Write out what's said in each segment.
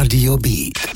Radio Beat.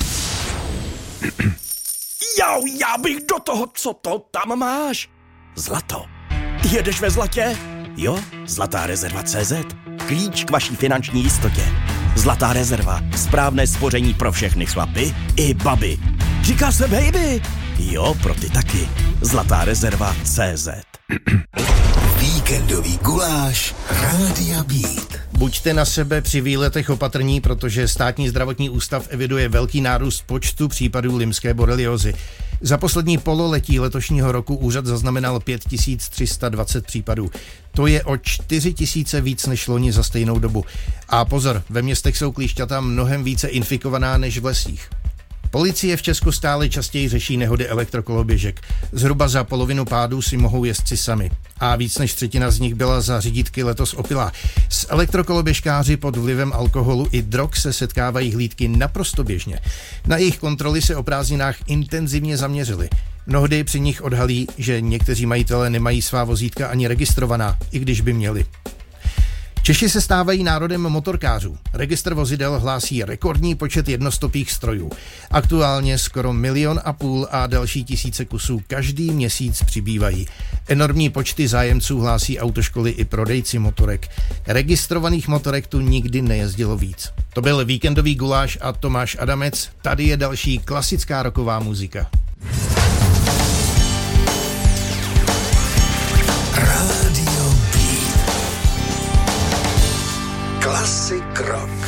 Já bych do toho, co to tam máš? Zlato. Jedeš ve zlatě? Jo, Zlatá rezerva.cz. Klíč k vaší finanční jistotě. Zlatá rezerva. Správné spoření pro všechny chlapy i baby. Říká se baby. Jo, pro ty taky. Zlatá rezerva.cz. Víkendový guláš Rádia Beat. Buďte na sebe při výletech opatrní, protože Státní zdravotní ústav eviduje velký nárůst počtu případů lymské boreliozy. Za poslední pololetí letošního roku úřad zaznamenal 5320 případů. To je o 4000 víc než loni za stejnou dobu. A pozor, ve městech jsou klíšťata mnohem více infikovaná než v lesích. Policie v Česku stále častěji řeší nehody elektrokoloběžek. Zhruba za polovinu pádů si mohou jezdci sami. A víc než třetina z nich byla za řidítky letos opilá. S elektrokoloběžkáři pod vlivem alkoholu i drog se setkávají hlídky naprosto běžně. Na jejich kontroly se o prázdninách intenzivně zaměřili. Mnohdy při nich odhalí, že někteří majitelé nemají svá vozítka ani registrovaná, i když by měli. Češi se stávají národem motorkářů. Registr vozidel hlásí rekordní počet jednostopých strojů. Aktuálně skoro 1,5 milionu a další tisíce kusů každý měsíc přibývají. Enormní počty zájemců hlásí autoškoly i prodejci motorek. Registrovaných motorek tu nikdy nejezdilo víc. To byl víkendový guláš a Tomáš Adamec. Tady je další klasická rocková muzika. Radio Beat. Classic rock.